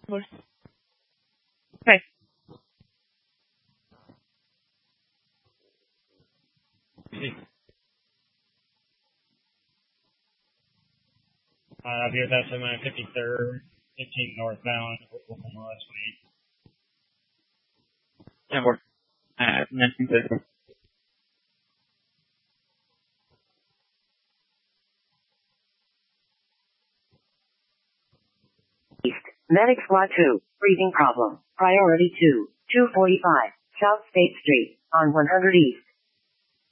Okay. I've here that's my 53rd, 15th northbound, Oklahoma last week. Yeah, we're East. Medic Squad 2. Breathing problem. Priority 2. 245. South State Street. On 100 East.